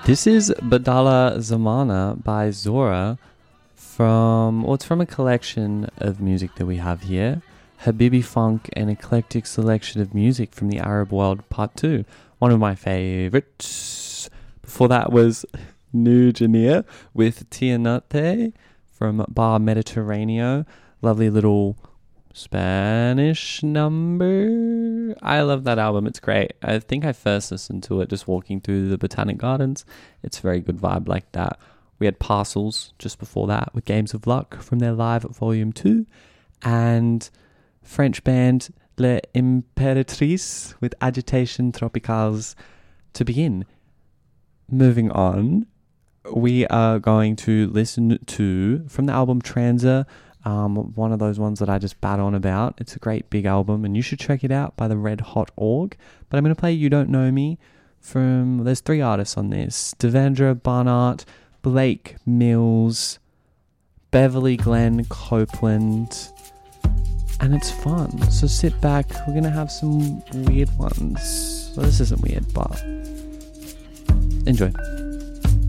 This is Badala Zamana by Zora it's from a collection of music that we have here. Habibi Funk, an eclectic selection of music from the Arab world, part 2. One of my favorites. Before that was New Janir with Tianate from Bar Mediterraneo. Lovely little Spanish number. I love that album. It's great. I think I first listened to it just walking through the Botanic Gardens. It's a very good vibe like that. We had Parcels just before that with Games of Luck from their Live Volume 2. And French band Les Impératrices with Agitation Tropicales to begin. Moving on, we are going to listen to, from the album Transa, one of those ones that I just bat on about. It's a great big album and you should check it out by the Red Hot Org. But I'm going to play You Don't Know Me there's 3 artists on this. Devendra Barnard, Blake Mills, Beverly Glenn Copeland, and it's fun. So sit back, we're going to have some weird ones. Well, this isn't weird, but enjoy.